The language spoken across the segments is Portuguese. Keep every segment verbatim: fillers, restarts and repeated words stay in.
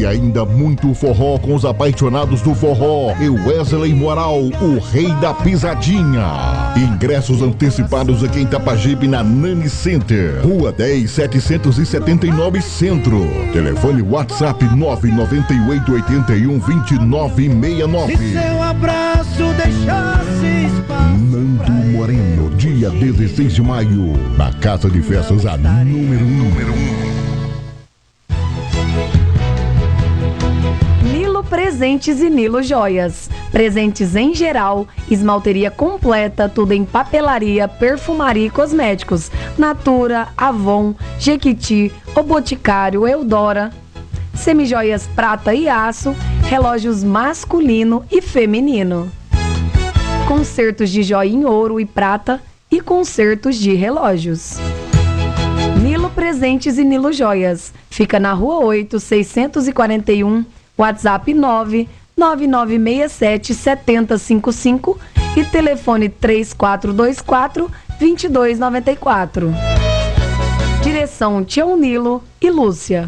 E ainda muito forró com os apaixonados do forró e Wesley Moral, o rei da pisadinha. Ingressos antecipados aqui em Itapajipe, na Nani Center, Rua dez, setecentos e setenta e nove Centro. Telefone WhatsApp nove nove oito oito um dois nove seis nove. Se seu abraço deixasse espaço. Nando Moreno, dia dezesseis de maio, na Casa de Festas, a número um. Número um. Nilo Presentes e Nilo Joias. Presentes em geral, esmalteria completa, tudo em papelaria, perfumaria e cosméticos. Natura, Avon, Jequiti, O Boticário, Eudora. Semijoias prata e aço, relógios masculino e feminino. Concertos de joia em ouro e prata e concertos de relógios. Nilo Presentes e Nilo Joias. Fica na Rua oito, seiscentos e quarenta e um, WhatsApp nove nove nove seis sete sete zero cinco cinco e telefone três quatro dois quatro, dois dois nove quatro. Direção Tião Nilo e Lúcia.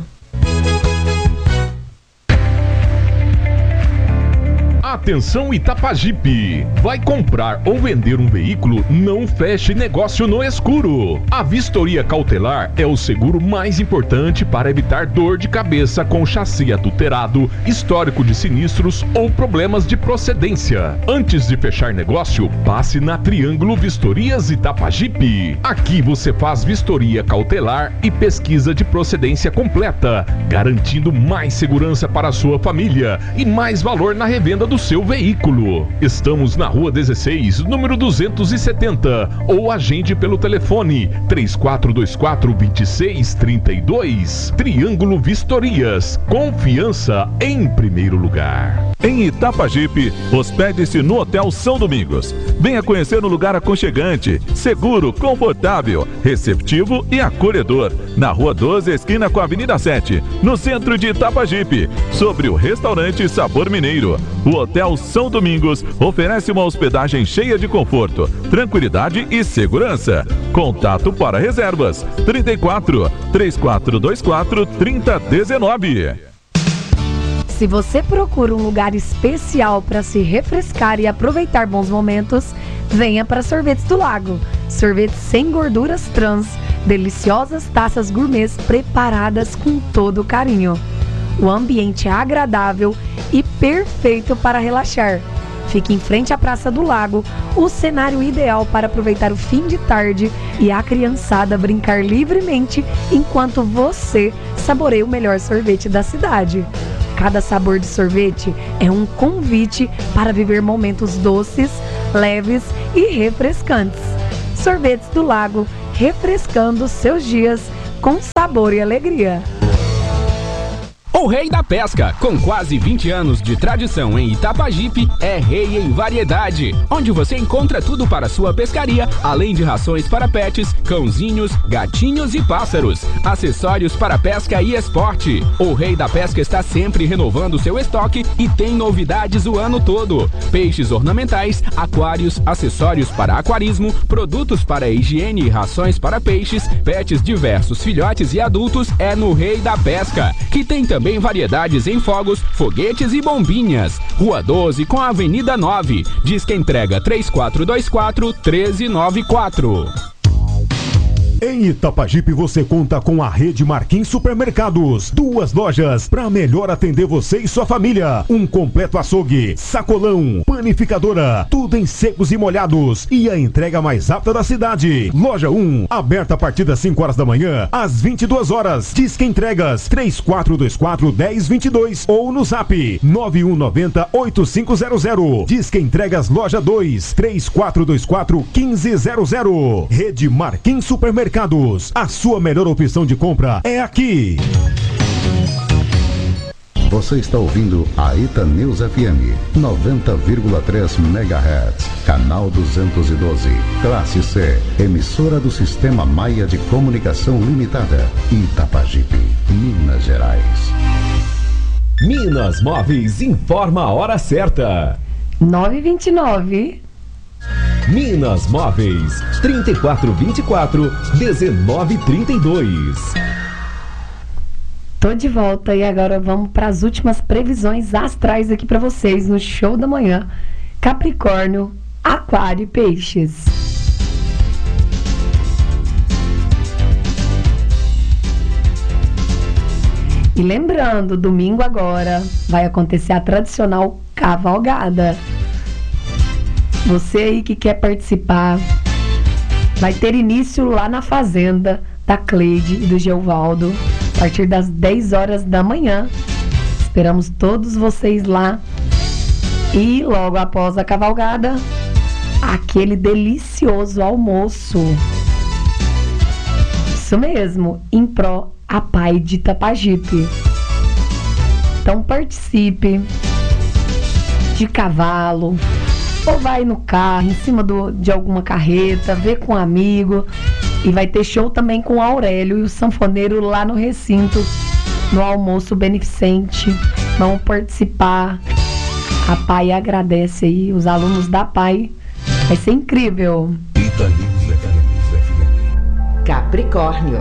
Atenção Itapajipe, vai comprar ou vender um veículo? Não feche negócio no escuro. A vistoria cautelar é o seguro mais importante para evitar dor de cabeça com chassi adulterado, histórico de sinistros ou problemas de procedência. Antes de fechar negócio, passe na Triângulo Vistorias Itapajipe. Aqui você faz vistoria cautelar e pesquisa de procedência completa, garantindo mais segurança para a sua família e mais valor na revenda do seu veículo. Estamos na Rua dezesseis, número duzentos e setenta, ou agende pelo telefone três quatro dois quatro, dois seis três dois. Triângulo Vistorias, confiança em primeiro lugar. Em Itapajipe, hospede-se no Hotel São Domingos. Venha conhecer um lugar aconchegante, seguro, confortável, receptivo e acolhedor. Na Rua doze, esquina com a Avenida sete, no centro de Itapajipe, sobre o restaurante Sabor Mineiro. O Hotel São Domingos oferece uma hospedagem cheia de conforto, tranquilidade e segurança. Contato para reservas trinta e quatro, três quatro dois quatro, trinta dezenove. Se você procura um lugar especial para se refrescar e aproveitar bons momentos, venha para Sorvetes do Lago. Sorvetes sem gorduras trans, deliciosas taças gourmets preparadas com todo carinho. O ambiente é agradável e perfeito para relaxar. Fica em frente à Praça do Lago, o cenário ideal para aproveitar o fim de tarde e a criançada brincar livremente enquanto você saboreia o melhor sorvete da cidade. Cada sabor de sorvete é um convite para viver momentos doces, leves e refrescantes. Sorvetes do Lago, refrescando seus dias com sabor e alegria. O Rei da Pesca, com quase vinte anos de tradição em Itapajipe, é rei em variedade, onde você encontra tudo para sua pescaria, além de rações para pets, cãozinhos, gatinhos e pássaros, acessórios para pesca e esporte. O Rei da Pesca está sempre renovando seu estoque e tem novidades o ano todo. Peixes ornamentais, aquários, acessórios para aquarismo, produtos para higiene e rações para peixes, pets diversos, filhotes e adultos, é no Rei da Pesca, que tem também variedades em fogos, foguetes e bombinhas. Rua doze com a Avenida nove. Disque entrega três quatro dois quatro, um três nove quatro. Em Itapajipe você conta com a rede Marquinhos Supermercados. Duas lojas para melhor atender você e sua família. Um completo açougue, sacolão, panificadora, tudo em secos e molhados e a entrega mais rápida da cidade. Loja um, aberta a partir das cinco horas da manhã às vinte e duas horas. Disque entregas três quatro dois quatro, um zero dois dois ou no Zap nove um nove zero, oito cinco zero zero. Disque entregas loja dois, três quatro dois quatro, um cinco zero zero. Rede Marquinhos Supermercados. A sua melhor opção de compra é aqui. Você está ouvindo a Ita News F M noventa vírgula três megahertz, canal duzentos e doze, classe C, emissora do Sistema Maia de Comunicação Limitada, Itapajipe, Minas Gerais. Minas Móveis informa a hora certa. nove e vinte e nove. Minas Móveis, trinta e quatro vinte e quatro, dezenove trinta e dois. Tô de volta e agora vamos para as últimas previsões astrais aqui para vocês no Show da Manhã. Capricórnio, Aquário e Peixes. E lembrando, domingo agora vai acontecer a tradicional cavalgada. Você aí que quer participar, vai ter início lá na fazenda da Cleide e do Geovaldo, a partir das dez horas da manhã. Esperamos todos vocês lá. E logo após a cavalgada, aquele delicioso almoço. Isso mesmo, em pró a Pai de Itapajipe. Então participe de cavalo, ou vai no carro, em cima do, de alguma carreta, vê com um amigo. E vai ter show também com o Aurélio e o sanfoneiro lá no recinto, no almoço beneficente. Vão participar. A Pai agradece aí, os alunos da Pai. Vai ser incrível. Capricórnio.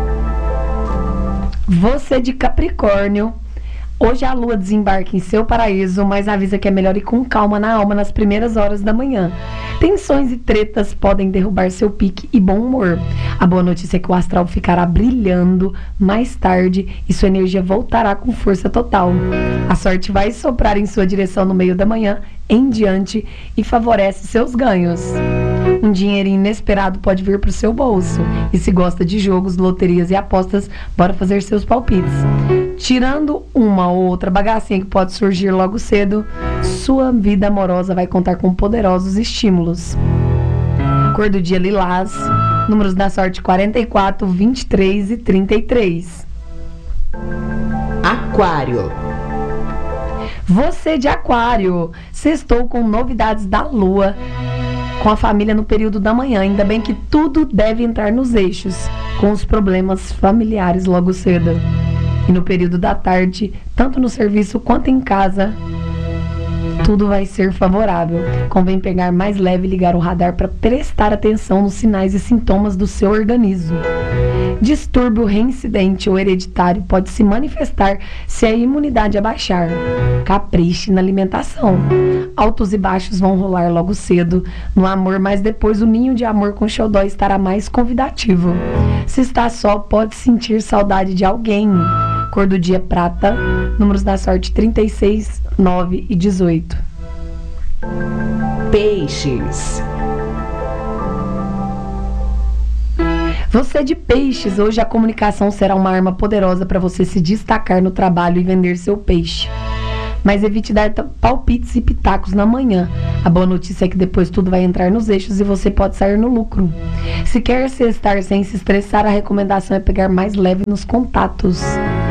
Você de Capricórnio, hoje a lua desembarca em seu paraíso, mas avisa que é melhor ir com calma na alma nas primeiras horas da manhã. Tensões e tretas podem derrubar seu pique e bom humor. A boa notícia é que o astral ficará brilhando mais tarde e sua energia voltará com força total. A sorte vai soprar em sua direção no meio da manhã em diante e favorece seus ganhos. Um dinheirinho inesperado pode vir para o seu bolso. E se gosta de jogos, loterias e apostas, bora fazer seus palpites. Tirando uma ou outra bagacinha que pode surgir logo cedo, sua vida amorosa vai contar com poderosos estímulos. Cor do dia lilás, números da sorte quarenta e quatro, vinte e três e trinta e três. Aquário. Você de Aquário, sextou com novidades da lua, com a família no período da manhã. Ainda bem que tudo deve entrar nos eixos, com os problemas familiares logo cedo. E no período da tarde, tanto no serviço quanto em casa, tudo vai ser favorável. Convém pegar mais leve e ligar o radar para prestar atenção nos sinais e sintomas do seu organismo. Distúrbio reincidente ou hereditário pode se manifestar se a imunidade abaixar. Capriche na alimentação. Altos e baixos vão rolar logo cedo no amor, mas depois o ninho de amor com xodó estará mais convidativo. Se está só, pode sentir saudade de alguém. Cor do dia prata, números da sorte trinta e seis, nove e dezoito. Peixes. Você de Peixes, hoje a comunicação será uma arma poderosa para você se destacar no trabalho e vender seu peixe. Mas evite dar palpites e pitacos na manhã. A boa notícia é que depois tudo vai entrar nos eixos e você pode sair no lucro. Se quer cestar sem se estressar, a recomendação é pegar mais leve nos contatos.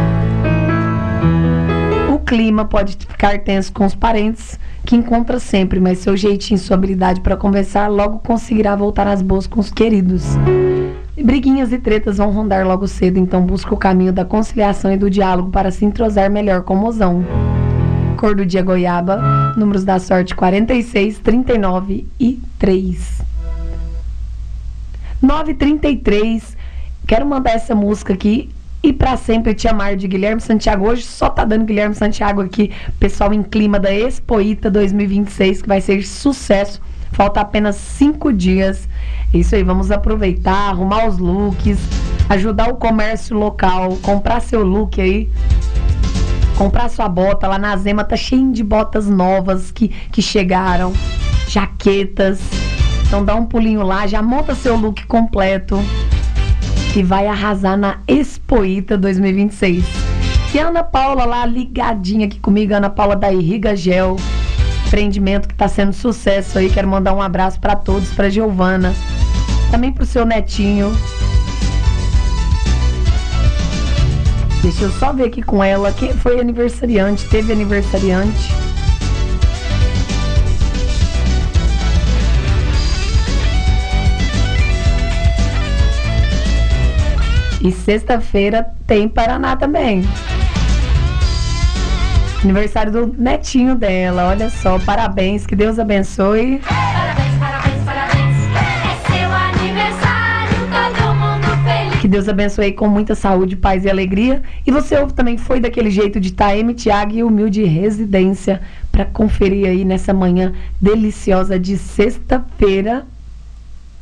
O clima pode ficar tenso com os parentes, que encontra sempre, mas seu jeitinho e sua habilidade para conversar logo conseguirá voltar às boas com os queridos. Briguinhas e tretas vão rondar logo cedo, então busque o caminho da conciliação e do diálogo para se entrosar melhor com o mozão. Cor do dia goiaba, números da sorte quarenta e seis, trinta e nove e três. nove e trinta e três, quero mandar essa música aqui, E Pra Sempre Te Amar, de Guilherme Santiago. Hoje só tá dando Guilherme Santiago aqui, pessoal, em clima da Expoita dois mil e vinte e seis, que vai ser sucesso. Falta apenas cinco dias. Isso aí, vamos aproveitar, arrumar os looks, ajudar o comércio local, comprar seu look aí, comprar sua bota. Lá na Zema tá cheio de botas novas que, que chegaram, jaquetas. Então dá um pulinho lá, já monta seu look completo e vai arrasar na Expoita dois mil e vinte e seis. E a Ana Paula lá ligadinha aqui comigo, Ana Paula da Irriga Gel, empreendimento que tá sendo sucesso aí. Quero mandar um abraço para todos, para Giovana, também pro seu netinho. Deixa eu só ver aqui com ela quem foi aniversariante, teve aniversariante. E sexta-feira tem Paraná também. Aniversário do netinho dela, olha só, parabéns, que Deus abençoe. Parabéns, parabéns, parabéns, é seu aniversário, todo mundo feliz. Que Deus abençoe aí com muita saúde, paz e alegria. E você ouve também Foi Daquele Jeito de Taeme Thiago e Humilde Residência para conferir aí nessa manhã deliciosa de sexta-feira.